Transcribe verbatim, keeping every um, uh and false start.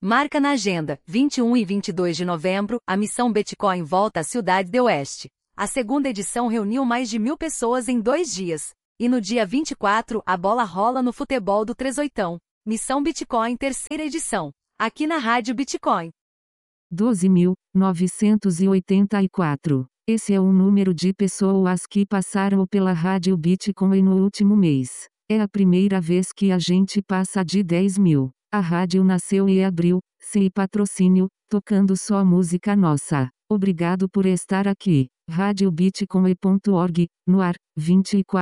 Marca na agenda, vinte e um e vinte e dois de novembro, a Missão Bitcoin volta à Cidade do Oeste. A segunda edição reuniu mais de mil pessoas em dois dias. E no dia vinte e quatro, a bola rola no futebol do três oitão. Missão Bitcoin terceira edição. Aqui na Rádio Bitcoin. doze mil, novecentos e oitenta e quatro. Esse é o número de pessoas que passaram pela Rádio Bitcoin no último mês. É a primeira vez que a gente passa de dez mil. A rádio nasceu e abriu, sem patrocínio, tocando só música nossa. Obrigado por estar aqui. rádio bitcoin ponto org, no ar, vinte e quatro